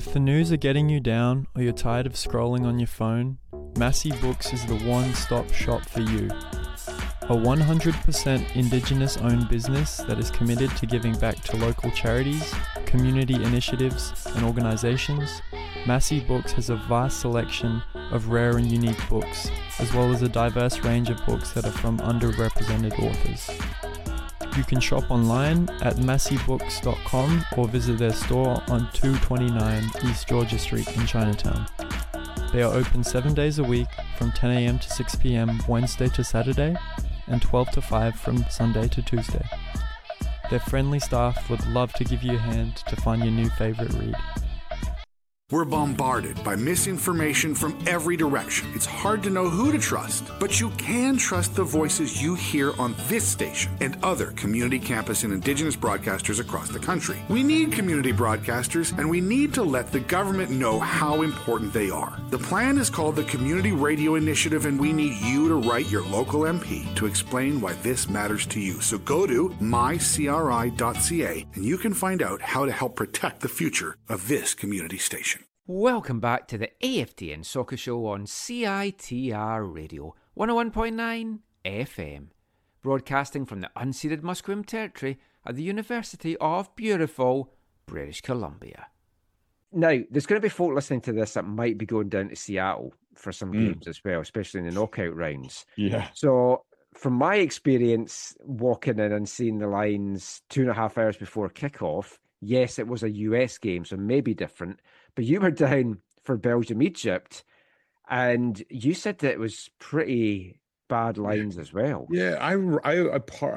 If the news are getting you down or you're tired of scrolling on your phone, Massey Books is the one-stop shop for you. A 100% Indigenous-owned business that is committed to giving back to local charities, community initiatives, and organizations, Massey Books has a vast selection of rare and unique books, as well as a diverse range of books that are from underrepresented authors. You can shop online at masseybooks.com or visit their store on 229 East Georgia Street in Chinatown. They are open 7 days a week from 10 a.m. to 6 p.m. Wednesday to Saturday and 12 to 5 from Sunday to Tuesday. Their friendly staff would love to give you a hand to find your new favorite read. We're bombarded by misinformation from every direction. It's hard to know who to trust, but you can trust the voices you hear on this station and other community campus and Indigenous broadcasters across the country. We need community broadcasters, and we need to let the government know how important they are. The plan is called the Community Radio Initiative, and we need you to write your local MP to explain why this matters to you. So go to mycri.ca, and you can find out how to help protect the future of this community station. Welcome back to the AFTN Soccer Show on CITR Radio 101.9 FM, broadcasting from the unceded Musqueam Territory at the University of beautiful British Columbia. Now, there's going to be folk listening to this that might be going down to Seattle for some games as well, especially in the knockout rounds. Yeah. So, from my experience walking in and seeing the lines 2.5 hours before kickoff, yes, it was a US game, so maybe different. But you were down for Belgium-Egypt, and you said that it was pretty bad lines as well. Yeah, I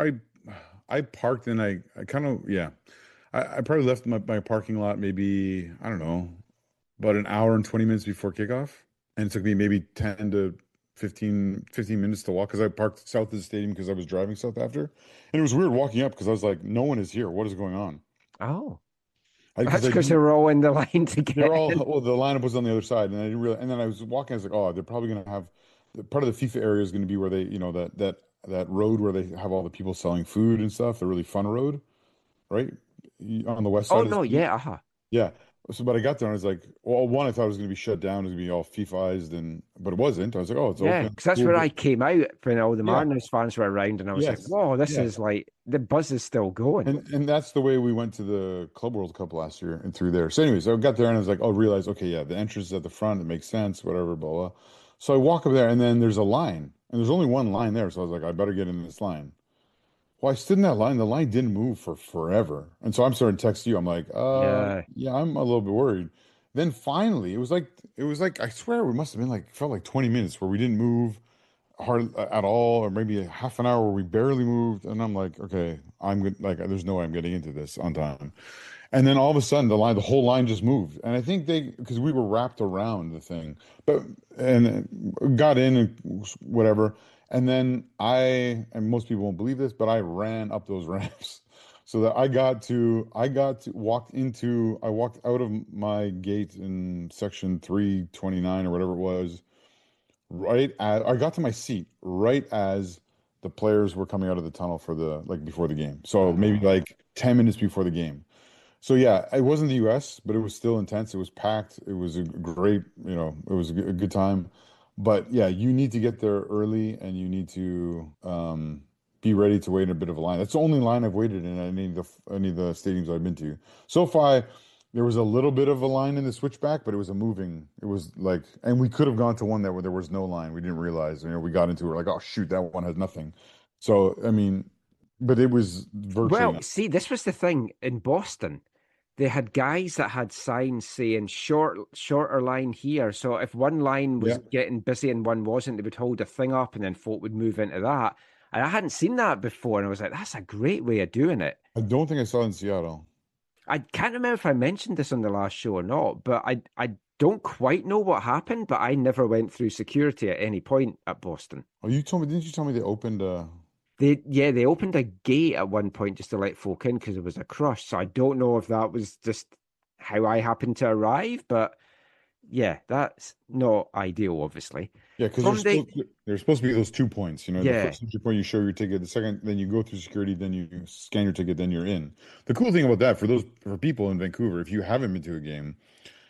parked and I kind of, I probably left my parking lot maybe, I don't know, about an hour and 20 minutes before kickoff. And it took me maybe 10 to 15 minutes to walk because I parked south of the stadium because I was driving south after. And it was weird walking up because I was like, no one is here. What is going on? Oh. That's because they were all in the line together. Well, the lineup was on the other side, and I didn't realize. And then I was walking. I was like, "Oh, they're probably going to have part of the FIFA area is going to be where they, that road where they have all the people selling food and stuff. The really fun road, right on the west side. Oh no, yeah, yeah. So, but I got there and I was like, well, one, I thought it was going to be shut down. It was going to be all FIFAized, but it wasn't. I was like, oh, it's open. Yeah, because that's where I came out when all the Mariners fans were around, and I was like, whoa, this is like, the buzz is still going. And that's the way we went to the Club World Cup last year and through there. So anyways, I got there and I was like, realized, okay, yeah, the entrance is at the front. It makes sense, whatever, blah, blah. So I walk up there and then there's a line, and there's only one line there. So I was like, I better get in this line. Well, I stood in that line. The line didn't move for forever. And so I'm starting to text you. I'm like, yeah, I'm a little bit worried. Then finally, it was like, I swear it must have been felt like 20 minutes where we didn't move hard at all, or maybe a half an hour where we barely moved. And I'm like, okay, I'm good. Like, there's no way I'm getting into this on time. And then all of a sudden the whole line just moved. And I think because we were wrapped around the thing, and got in and whatever. And then and most people won't believe this, but I ran up those ramps so that I walked out of my gate in section 329 or whatever it was, I got to my seat right as the players were coming out of the tunnel for before the game. So maybe 10 minutes before the game. So yeah, it wasn't the US, but it was still intense. It was packed. It was a great, it was a good time. But yeah, you need to get there early, and you need to be ready to wait in a bit of a line. That's the only line I've waited in any of the stadiums I've been to. So far, there was a little bit of a line in the switchback, but it was and we could have gone to one where there was no line. We didn't realize. We got into it, we're like, oh shoot, that one has nothing. So I mean, but it was virtually. See, this was the thing in Boston. They had guys that had signs saying shorter line here. So if one line was getting busy and one wasn't, they would hold a thing up and then folk would move into that. And I hadn't seen that before. And I was like, that's a great way of doing it. I don't think I saw it in Seattle. I can't remember if I mentioned this on the last show or not, but I don't quite know what happened, but I never went through security at any point at Boston. Oh, didn't you tell me they opened They opened a gate at one point just to let folk in because it was a crush. So I don't know if that was just how I happened to arrive, but yeah, that's not ideal, obviously. Yeah, because there's supposed to be those 2 points. The first entry point, you show your ticket. The second, then you go through security, then you scan your ticket, then you're in. The cool thing about that for people in Vancouver, if you haven't been to a game,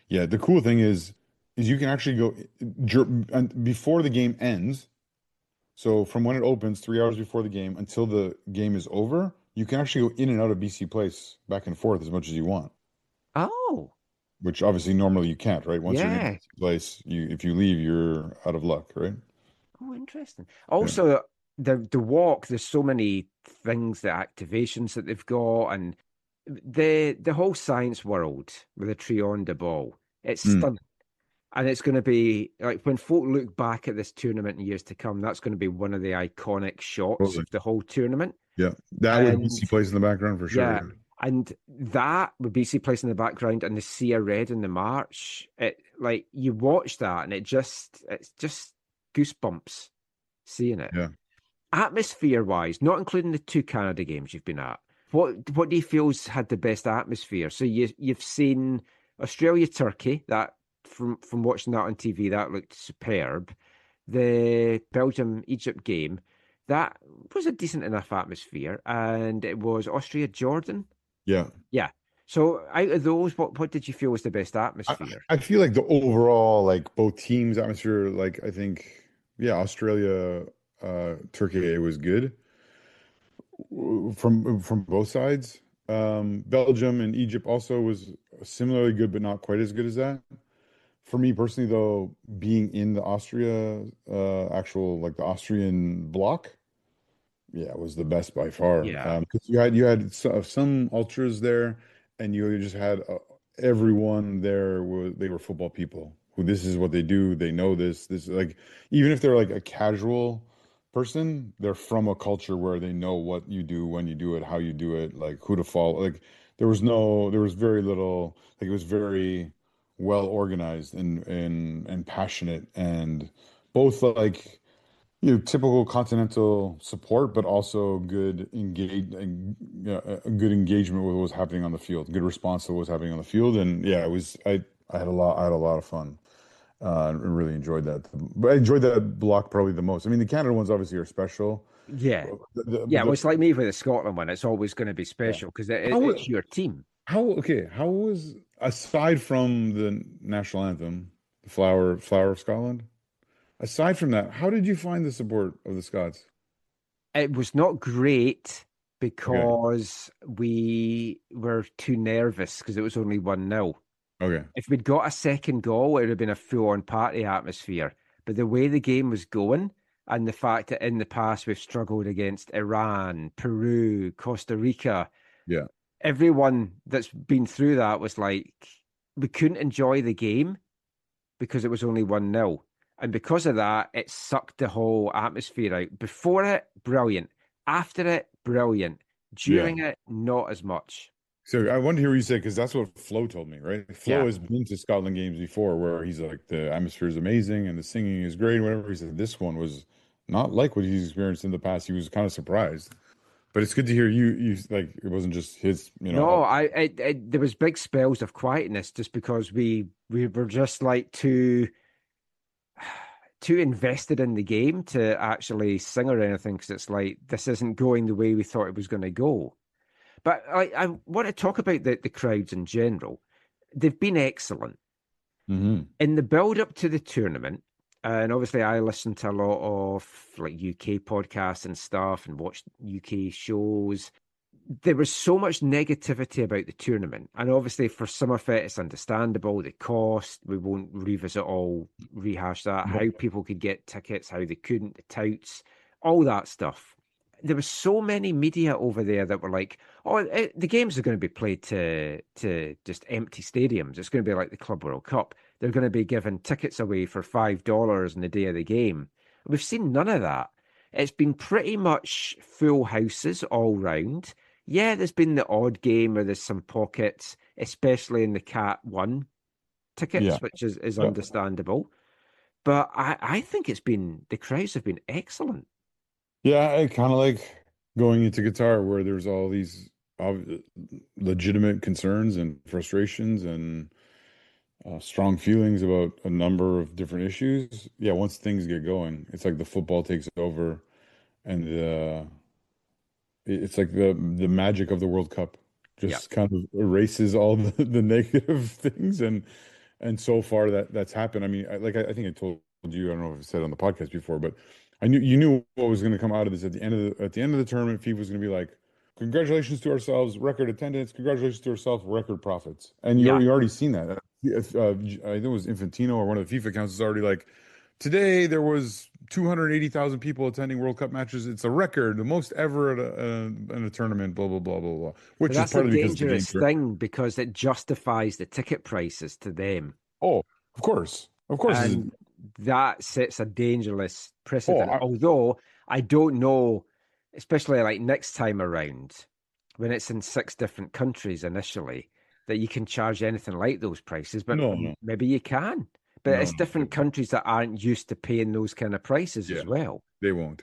Yeah, the cool thing is you can actually go and before the game ends. So from when it opens, 3 hours before the game until the game is over, you can actually go in and out of BC Place back and forth as much as you want, Oh, which obviously normally you can't, right? Once you're in yeah. BC Place, if you leave, you're out of luck, right? Oh, interesting. Yeah. Also, the walk, there's so many things, the activations that they've got, and the whole science world with the tree on the ball. It's Mm. stunning. And it's going to be like when folk look back at this tournament in years to come, that's going to be one of the iconic shots of Totally. the whole tournament. Yeah. That with And BC Place in the background for sure. yeah, Yeah. and that with BC Place in the background and the sea of red in the march, it like you watch that and it's just goosebumps seeing it. Yeah. Atmosphere wise, not including the two Canada games you've been at, what do you feel's had the best atmosphere? So you've seen Australia Turkey, that from watching that on TV, that looked superb. The Belgium Egypt game, that was a decent enough atmosphere, and it was Austria Jordan. Yeah. Yeah. So out of those, what did you feel was the best I, atmosphere? I feel like the overall, like both teams' atmosphere, like I think, yeah, Australia, Turkey, it was good from both sides. Belgium and Egypt also was similarly good, but not quite as good as that. For me personally, though, being in the Austria, actual like the Austrian block, yeah, it was the best by far. Yeah. Because you had some ultras there, and you just had everyone there was they were football people who this is what they do. They know this. This like even if they're like a casual person, they're from a culture where they know what you do, when you do it, how you do it, like who to follow. Like there was very little. Like it was very well organized and passionate and both like typical continental support, but also good a good engagement with what was happening on the field, good response to what was happening on the field, and yeah, it was. I had a lot of fun. And really enjoyed that. But I enjoyed that block probably the most. I mean, the Canada ones obviously are special. Yeah. Yeah, well, The, it's like me with the Scotland one. It's always going to be yeah. special because How it's your team. how was aside from the national anthem, the Flower of Scotland? Aside from that, how did you find the support of the Scots? It was not great Okay. because we were too nervous because it was only 1-0. Okay. If we'd got a second goal, it would have been a full-on party atmosphere. But the way the game was going and the fact that in the past we've struggled against Iran, Peru, Costa Rica, Yeah. everyone that's been through that was like, we couldn't enjoy the game because it was only 1-0. And because of that, it sucked the whole atmosphere out. Before it, brilliant. After it, brilliant. Yeah. During it, not as much. So I want to hear what you say because that's what Flo told me, right? Flo Yeah. has been to Scotland games before where he's like the atmosphere is amazing and the singing is great, whatever. He said this one was not like what he's experienced in the past. He was kind of surprised. But it's good to hear you like it wasn't just his, No, there was big spells of quietness just because we were just like too invested in the game to actually sing or anything because it's like this isn't going the way we thought it was going to go. But I want to talk about the crowds in general. They've been excellent hmm in the build up to the tournament. And obviously, I listen to a lot of like UK podcasts and stuff and watch UK shows. There was so much negativity about the tournament. And obviously, for some of it, it's understandable. The cost, we won't revisit all, rehash that, how people could get tickets, how they couldn't, the touts, all that stuff. There was so many media over there that were like, "Oh, the games are going to be played to just empty stadiums. It's going to be like the Club World Cup. They're going to be giving tickets away for $5 on the day of the game." We've seen none of that. It's been pretty much full houses all round. Yeah, there's been the odd game where there's some pockets, especially in the Cat 1 Yeah. tickets, which is Yeah. understandable. But I think the crowds have been excellent. Yeah, I kind of like going into guitar where there's all these ob legitimate concerns and frustrations and strong feelings about a number of different issues. Yeah, once things get going, it's like the football takes over and it's like the magic of the World Cup Yeah. just kind of erases all the negative things and And so far that's happened. I mean, I think I told you, I don't know if I said it on the podcast before, but I knew you knew what was going to come out of this at the end of the tournament. FIFA was going to be like, congratulations to ourselves, record attendance. Congratulations to ourselves, record profits. And Yeah. you already seen that. I think it was Infantino or one of the FIFA accounts is already like, today there was 280,000 people attending World Cup matches. It's a record, the most ever at in a tournament. Blah blah blah blah blah. But Which is that's a partly because the dangerous games are. thing because it justifies the ticket prices to them. Oh, of course. And that sets a dangerous Oh, precedent. Although I don't know, especially like next time around, when it's in 6 different countries initially, that you can charge anything like those prices. But no, maybe you can. But no, it's no. different countries that aren't used to paying those kind of prices Yeah. as well. They won't.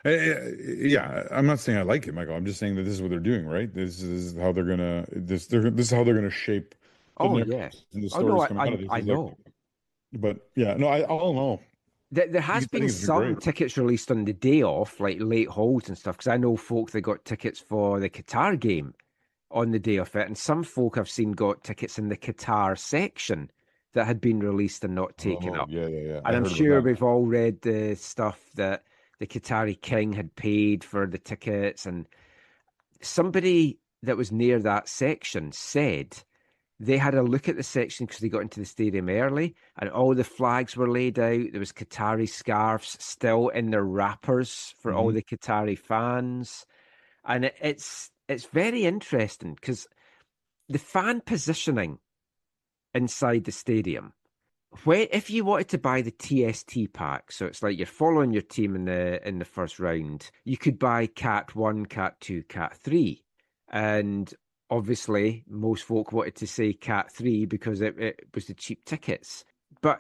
Yeah, I'm not saying I like it, Michael. I'm just saying that this is what they're doing, right? This is how they're gonna this is how they're gonna shape the Oh, narratives yeah. and the Oh, no, stories coming out of this. I Is like, know. but yeah, no, I don't know. There I has think been it's been some great. tickets released on the day off, like late holds and stuff, because I know folk that got tickets for the Qatar game on the day of it, and some folk I've seen got tickets in the Qatar section that had been released and not taken Oh, up. yeah. I And I'm heard about sure that. we've all read the stuff that the Qatari king had paid for the tickets, and somebody that was near that section said they had a look at the section because they got into the stadium early and all the flags were laid out. There was Qatari scarves still in their wrappers for all Hmm. the Qatari fans. And it's very interesting because the fan positioning inside the stadium, where if you wanted to buy the TST pack, so it's like you're following your team in the first round, you could buy Cat 1, Cat 2, Cat 3. And obviously, most folk wanted to say Cat 3 because it was the cheap tickets. But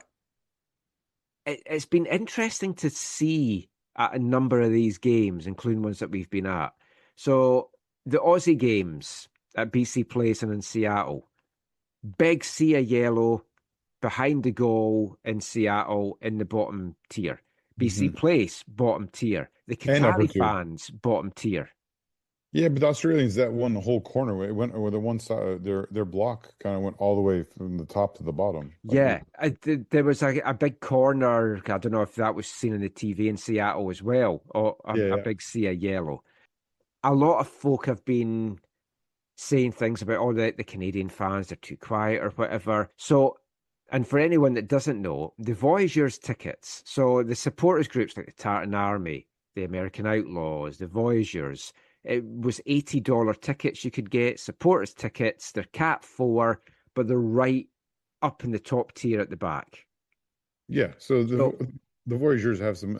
it's been interesting to see at a number of these games, including ones that we've been at. So the Aussie games at BC Place and in Seattle, big sea of yellow behind the goal in Seattle in the bottom tier. BC Hmm. Place, bottom tier. The And upper Qatari tier. fans, bottom tier. Yeah, but the Australians that won the whole corner. It went or the one side their block kind of went all the way from the top to the bottom. Yeah, there was a big corner. I don't know if that was seen on the TV in Seattle as well, or a Yeah. big sea of yellow. A lot of folk have been saying things about all the Canadian fans, they're too quiet or whatever. So, and for anyone that doesn't know, the Voyageurs tickets, so the supporters groups like the Tartan Army, the American Outlaws, the Voyageurs, it was $80 tickets you could get, supporters tickets, they're Cat 4, but they're right up in the top tier at the back. Yeah. So So, the Voyageurs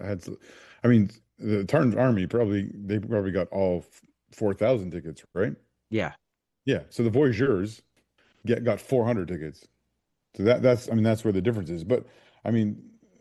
I mean, the Tartan Army they probably got all 4,000 tickets, right? yeah. Yeah. So the Voyageurs got 400 tickets. So I mean that's where the difference is. But I mean,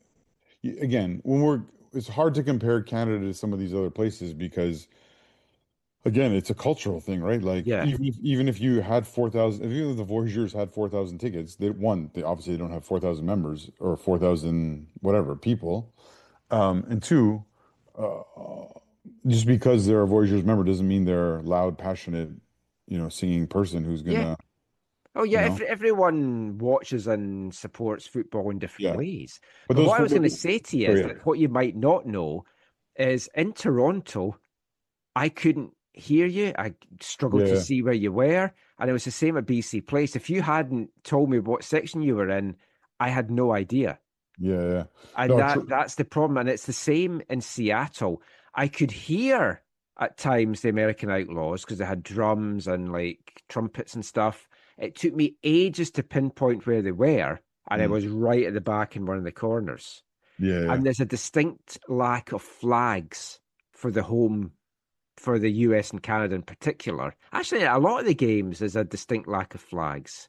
again, it's hard to compare Canada to some of these other places because again, it's a cultural thing, right? Like Yeah. even if you had 4,000, if the Voyageurs had 4,000 tickets, they obviously don't have 4,000 members or 4,000 whatever people. And two, uh, just because they're a Voyageurs member doesn't mean they're loud, passionate, singing person who's Yeah. gonna, Oh, you yeah. know, Everyone watches and supports football in different yeah. ways. But But those, what I was but, going to say to you oh is yeah, that what you might not know is in Toronto, I couldn't hear you. I struggled to yeah, see where you were. And it was the same at BC Place. If you hadn't told me what section you were in, I had no idea. yeah. And No, that's the problem. And it's the same in Seattle. I could hear at times the American Outlaws because they had drums and like trumpets and stuff. It took me ages to pinpoint where they were, and I mm, was right at the back in one of the corners. yeah. And there's a distinct lack of flags for for the US and Canada in particular. Actually, a lot of the games there's a distinct lack of flags.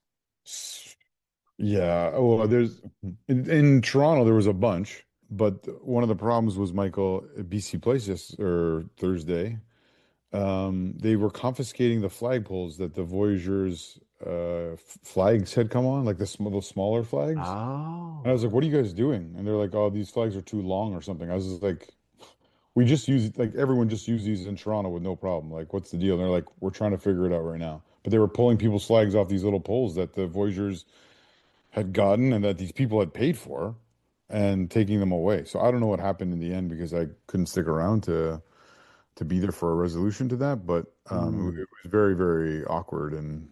Yeah. Well, in Toronto there was a bunch, but one of the problems was Michael at BC Place or Thursday. They were confiscating the flagpoles that the Voyageurs flags had come on, like the smaller flags. And I Oh. was like, "What are you guys doing?" And they're like, "Oh, these flags are too long or something." I was just like, "We just use like everyone just use these in Toronto with no problem. Like, what's the deal?" And they're like, "We're trying to figure it out right now." But they were pulling people's flags off these little poles that the Voyageurs had gotten and that these people had paid for and taking them away. So I don't know what happened in the end because I couldn't stick around to be there for a resolution to that. But it was very, very awkward. And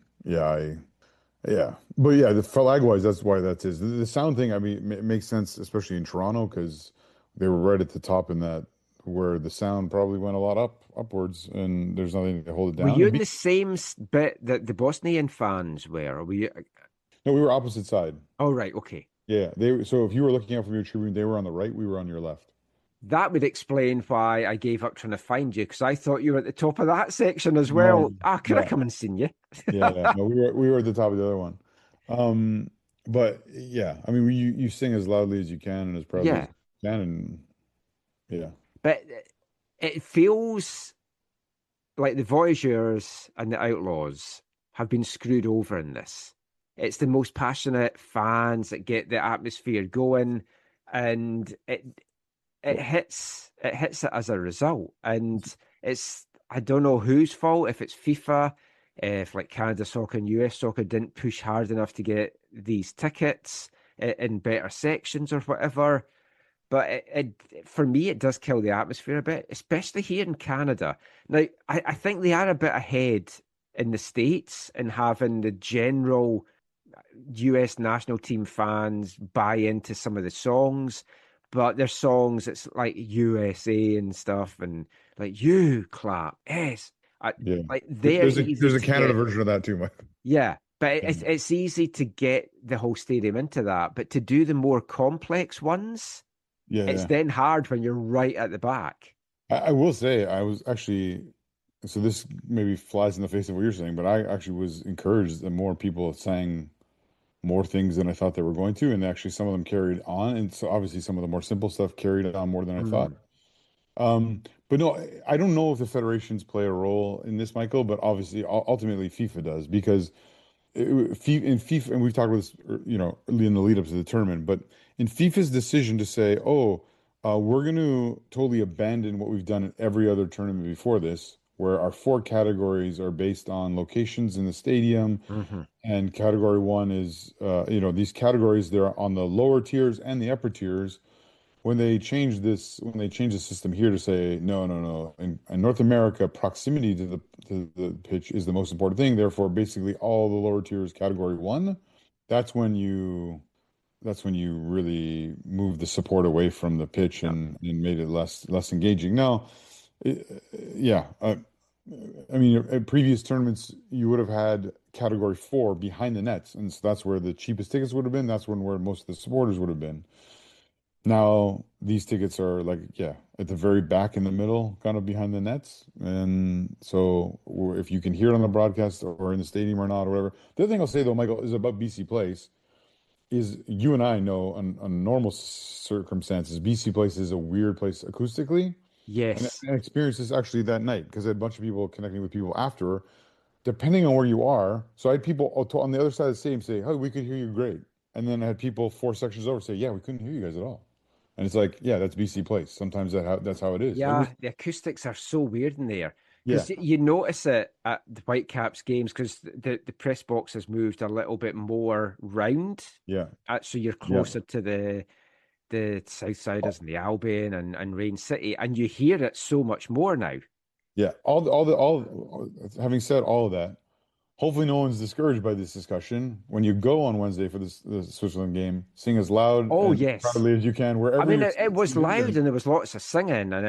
yeah. But yeah, the flag wise, that's why that is. The sound thing, I mean, it makes sense, especially in Toronto, because they were right at the top in that where the sound probably went a lot upwards, and there's nothing to hold it Were down. you in the same bit that the Bosnian fans were? Or were you? No, we were opposite side. Oh, right. Okay. Yeah, so if you were looking out from your tribune, they were on the right, we were on your left. That would explain why I gave up trying to find you, because I thought you were at the top of that section as well. No, Could I yeah, come and seen you? yeah. No, we were at the top of the other one. But yeah, I mean, you sing as loudly as you can and as proudly as Yeah, you can, and yeah, but it feels like the Voyageurs and the Outlaws have been screwed over in this. It's the most passionate fans that get the atmosphere going, and it hits it as a result. And it's, I don't know whose fault, if it's FIFA, if like Canada Soccer and US Soccer didn't push hard enough to get these tickets in better sections or whatever. But for me, it does kill the atmosphere a bit, especially here in Canada. Now, I think they are a bit ahead in the States in having the general US national team fans buy into some of the songs, but there's songs that's like USA and stuff, and like you clap, yes, yeah. like they're easy There's a to Canada get. version of that too, Mike. Yeah, but it's Yeah, it's easy to get the whole stadium into that, but to do the more complex ones, yeah, it's yeah. then hard when you're right at the back. I will say I was actually so this maybe flies in the face of what you're saying, but I actually was encouraged that more people sang more things than I thought they were going to, and actually some of them carried on, and so obviously some of the more simple stuff carried on more than I thought. Mm. But no, I don't know if the federations play a role in this, Michael, but obviously ultimately FIFA does because in FIFA, and we've talked about this, early in the lead up to the tournament, but in FIFA's decision to say, oh, we're going to totally abandon what we've done in every other tournament before this, where our four categories are based on locations in the stadium, Hmm. and category one is, these categories, they're on the lower tiers and the upper tiers. When they changed the system here to say, no, no, no, in North America, proximity to the pitch is the most important thing. Therefore, basically all the lower tiers category one, that's when you really move the support away from the pitch Yeah. and made it less engaging. Now, yeah, I mean, at previous tournaments, you would have had category four behind the nets, and so that's where the cheapest tickets would have been. That's where most of the supporters would have been. Now these tickets are like, yeah, at the very back in the middle, kind of behind the nets. And so if you can hear it on the broadcast or in the stadium or not, or whatever. The other thing I'll say though, Michael, is about BC Place is you and I know on normal circumstances, BC Place is a weird place acoustically. And Yes. I experienced this actually that night because I had a bunch of people connecting with people after, depending on where you are. So I had people on the other side of the stadium say, "Oh, we could hear you great." And then I had people four sections over say, "Yeah, we couldn't hear you guys at all." And it's like, yeah, that's BC Place. Sometimes that's how it is. It was, Yeah, the acoustics are so weird in there yeah, because you notice it at the Whitecaps games because the press box has moved a little bit more round, yeah, so you're yeah, closer to the Southsiders and the Albion and Rain City, and you hear it so much more now. yeah. Having said all of that, hopefully no one's discouraged by this discussion. When you go on Wednesday for the Switzerland game, sing as loud Oh and yes. proudly as you can I wherever mean, you're it was singing. loud and there was lots of singing, and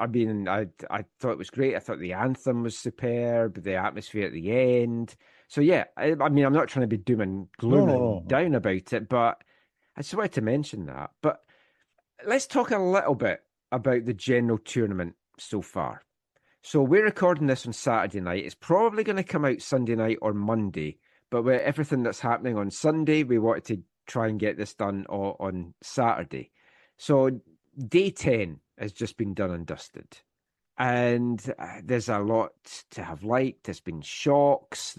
I thought it was great. I thought the anthem was superb, the atmosphere at the end. So yeah, I mean, I'm not trying to be doom and No, gloom no, and no, no. down about it, but I just wanted to mention that. But let's talk a little bit about the general tournament so far. So we're recording this on Saturday night. It's probably going to come out Sunday night or Monday. But with everything that's happening on Sunday, we wanted to try and get this done on Saturday. So day 10 has just been done and dusted. And there's a lot to have liked. There's been shocks.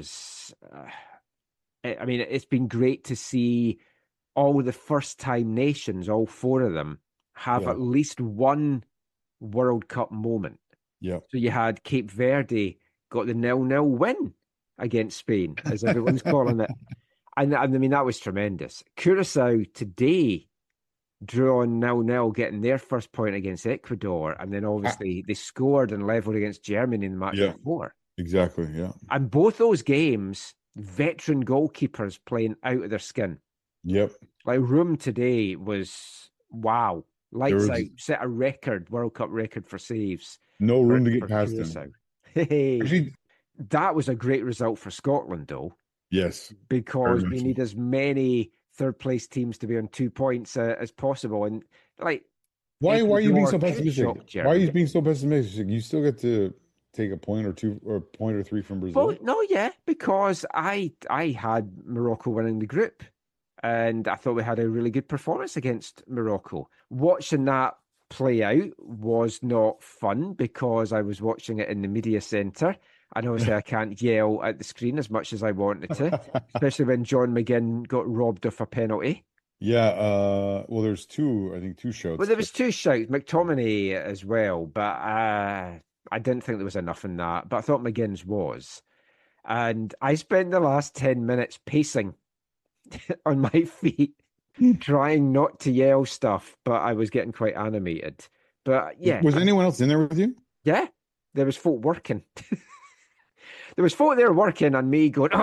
I mean, it's been great to see all the first time nations, all four of them, have Yeah, at least one World Cup moment. yeah. So you had Cape Verde got the 0-0 win against Spain, as everyone's calling it. And I mean, that was tremendous. Curacao today drew on 0-0, getting their first point against Ecuador. And then obviously they scored and leveled against Germany in the match Yeah. before. Exactly. Yeah. And both those games, veteran goalkeepers playing out of their skin. Yep. Like Room today was wow. Lights was out, set a record, World Cup record for saves. no room to get for past Curacao. him. Hey, Actually, that was a great result for Scotland, though, yes. because we much need as many third place teams to be on 2 points as possible. And like, Why are you being so Ecuador could pessimistic? shock Why are you Germany. being so pessimistic? You still get to take a point or two or a point or three from Brazil. Well, no, yeah, because I had Morocco winning the group, and I thought we had a really good performance against Morocco. Watching that play out was not fun because I was watching it in the media centre, and obviously I can't yell at the screen as much as I wanted to, especially when John McGinn got robbed of a penalty. Yeah, well, there's two, I think, two shots. Well, there was 2 shouts, McTominay as well, but I didn't think there was enough in that. But I thought McGinn's was. And I spent the last 10 minutes pacing on my feet, trying not to yell stuff, but I was getting quite animated. But yeah. Was anyone else in there with you? Yeah, there was folk working. There was folk there working and me going,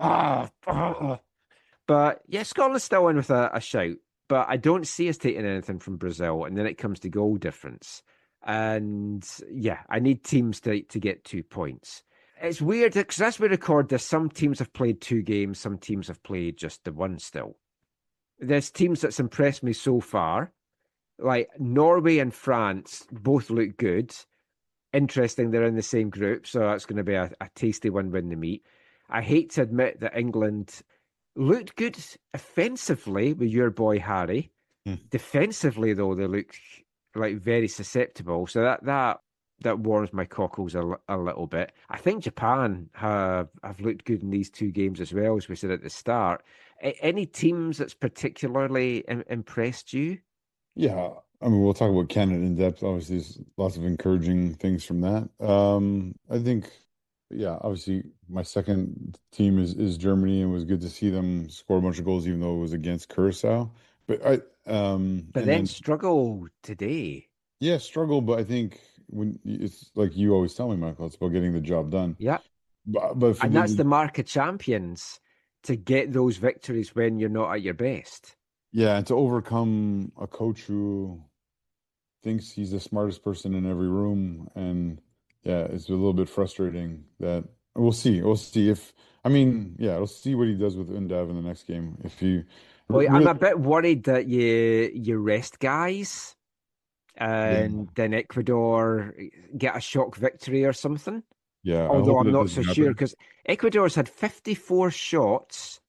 But yeah, Scotland's still in with a shout. But I don't see us taking anything from Brazil. And then it comes to goal difference. And yeah, I need teams to get 2 points. It's weird because as we record this, some teams have played 2 games, some teams have played just the one still. There's teams that's impressed me so far. Like Norway and France both look good. Interesting, they're in the same group, so that's going to be a tasty one when they meet. I hate to admit that England looked good offensively with your boy Harry. Defensively, though, they look like very susceptible. So that warms my cockles a little bit. I think Japan have looked good in these 2 games as well, as we said at the start. Any teams that's particularly impressed you? Yeah, I mean, we'll talk about Canada in depth. Obviously, there's lots of encouraging things from that. I think, yeah, obviously, my second team is Germany, and it was good to see them score a bunch of goals, even though it was against Curacao. But But then struggle today. Yeah, struggle, but I think when it's like you always tell me, Michael, it's about getting the job done. Yeah. But And that's the mark of champions, to get those victories when you're not at your best. Yeah, and to overcome a coach who thinks he's the smartest person in every room. And yeah, it's a little bit frustrating that we'll see. We'll see if, I mean, yeah, we'll see what he does with Undav in the next game. If he, Well, I'm a bit worried that you rest guys and then Ecuador get a shock victory or something. Yeah, although I'm not so sure, because Ecuador's had 54 shots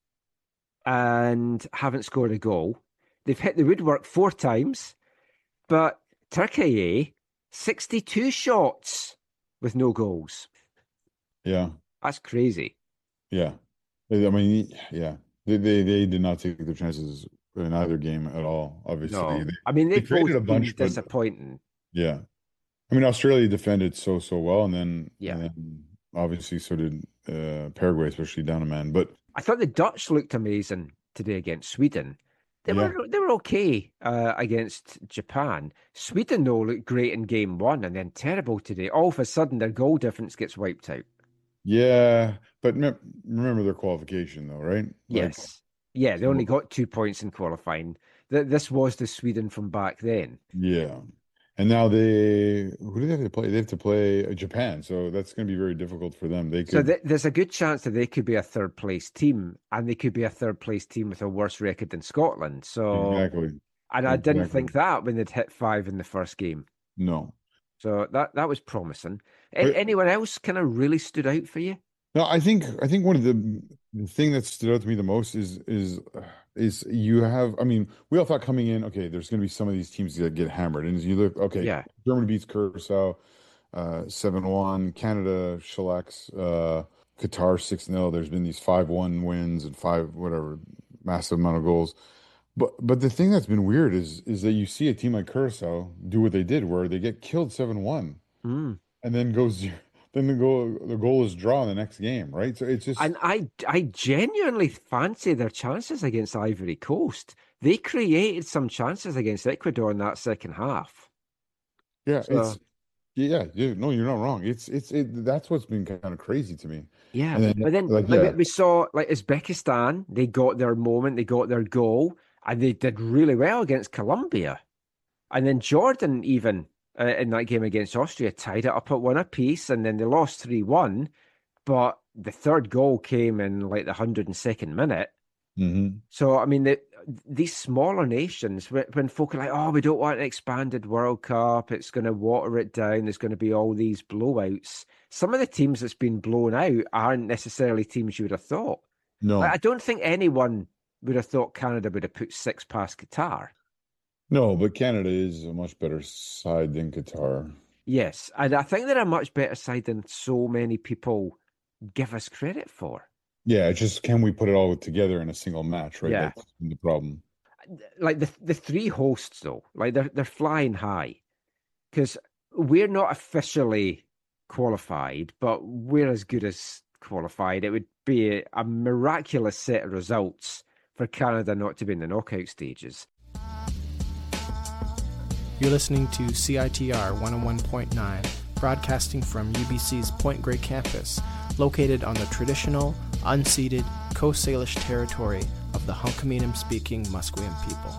and haven't scored a goal. They've hit the woodwork 4 times, but Turkey, 62 shots with no goals. Yeah. That's crazy. Yeah. I mean, yeah. They did not take their chances in either game at all, obviously. No. I mean, they've both been disappointing. Yeah. I mean, Australia defended so well, and then obviously so did Paraguay, especially down a man. But I thought the Dutch looked amazing today against Sweden. They were okay against Japan. Sweden, though, looked great in game 1 and then terrible today. All of a sudden, their goal difference gets wiped out. Yeah, but remember their qualification, though, right? Yes. Yeah, they only got 2 points in qualifying. This was the Sweden from back then. Yeah. And now who do they have to play? They have to play Japan, so that's going to be very difficult for them. There's a good chance that they could be a third place team, and they could be a third place team with a worse record than Scotland. So exactly, and I didn't think that when they'd hit 5 in the first game. No, so that was promising. Anyone else kind of really stood out for you? No, I think one of the thing that stood out to me the most is you have, I mean, we all thought coming in, okay, there's going to be some of these teams that get hammered. And as you look, okay, yeah. Germany beats Curacao 7-1, Canada shellacks Qatar 6-0. There's been these 5-1 wins and 5, whatever, massive amount of goals. But the thing that's been weird is that you see a team like Curacao do what they did, where they get killed 7-1 and then then the goal is draw in the next game, right? So it's just, and I genuinely fancy their chances against Ivory Coast. They created some chances against Ecuador in that second half. yeah, So, no, you're not wrong. That's what's been kind of crazy to me. yeah, And then, but then we saw like Uzbekistan, they got their moment, they got their goal, and they did really well against Colombia. And then Jordan, even in that game against Austria, tied it up at 1 apiece, and then they lost 3-1. But the third goal came in like the 102nd minute. Mm-hmm. So, I mean, these smaller nations, when folk are like, oh, we don't want an expanded World Cup, it's going to water it down, there's going to be all these blowouts. Some of the teams that's been blown out aren't necessarily teams you would have thought. No, Like, I don't think anyone would have thought Canada would have put 6 past Qatar. no, but Canada is a much better side than Qatar. Yes, and I think they're a much better side than so many people give us credit for. Yeah, it's just, can we put it all together in a single match, right? Yeah. That's the problem. Like the 3 hosts, though, like they're flying high, because we're not officially qualified, but we're as good as qualified. It would be a miraculous set of results for Canada not to be in the knockout stages. You're listening to CITR 101.9, broadcasting from UBC's Point Grey campus, located on the traditional, unceded Coast Salish territory of the Hunkaminam-speaking Musqueam people.